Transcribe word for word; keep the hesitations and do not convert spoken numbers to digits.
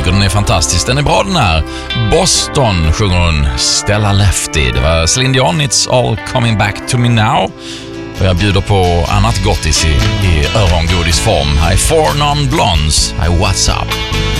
tycker den är fantastisk. Den är bra den här. Boston sjunger hon Stella Lefty. Det var Celine Dion, It's All Coming Back To Me Now. Och jag bjuder på annat gottis i, i örongodisform. Här är Four Non Blondes. Här är What's Up.